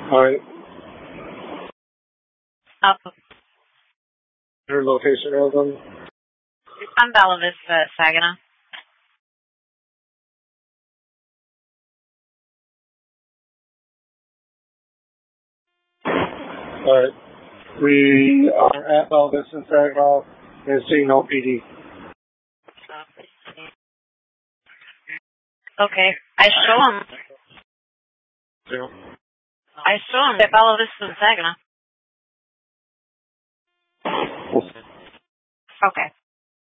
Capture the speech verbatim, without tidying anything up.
All right. Oh. Your location, Arizona? I'm Bella Vista, Saginaw. All right. We are at Bella Vista, Saginaw, and seeing no P D. Okay. I show him. Zero. I show him at Bella Vista, Saginaw. Okay.